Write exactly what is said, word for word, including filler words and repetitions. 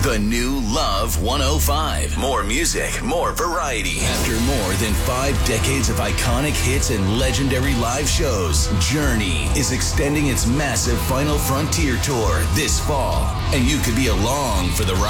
The new Love one oh five. More music, more variety. After more than five decades of iconic hits and legendary live shows, Journey is extending its massive Final Frontier tour this fall. And you could be along for the ride.